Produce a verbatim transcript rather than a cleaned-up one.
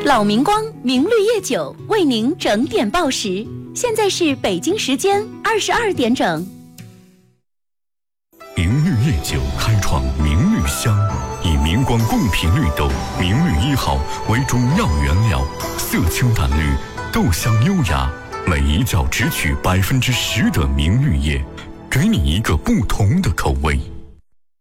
老明光明绿叶酒为您整点报时，现在是北京时间二十二点整。 明绿叶酒开创明绿香，以明光贡品绿豆明绿一号为主要原料，色清淡绿，豆香优雅，每一窖只取百分之十的明绿叶，给你一个不同的口味。